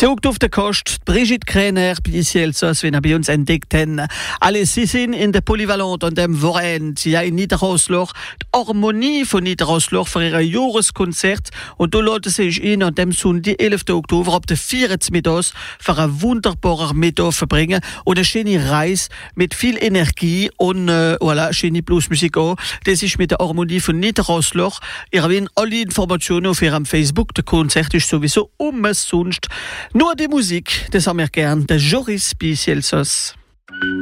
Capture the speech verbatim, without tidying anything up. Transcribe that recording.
Zog auf der Kost, Brigitte Kräner, speziell so, wenn er bei uns entdeckt haben. Alle, sie sind in der Polyvalent und dem Wochenende, ja, in Niederrosloch, die Harmonie von Niederrosloch für ihr Jahreskonzert. Und da lädt sich in an dem Sonntag, elften Oktober, ab der vierten Mittags, für ein wunderbarer Mittag verbringen und eine schöne Reise mit viel Energie und, äh, voilà, schöne Bluesmusik auch. Das ist mit der Harmonie von Niederrosloch. Ihr habt alle Informationen auf ihrem Facebook. Der Konzert ist sowieso umsonst. Nur die Musik, das haben wir gern. Der Joris Biesielsos.